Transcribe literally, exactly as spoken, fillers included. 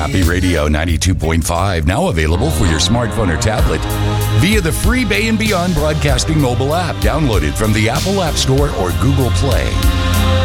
Happy Radio ninety-two point five, now available for your smartphone or tablet via the free Bay and Beyond Broadcasting mobile app, downloaded from the Apple App Store or Google Play.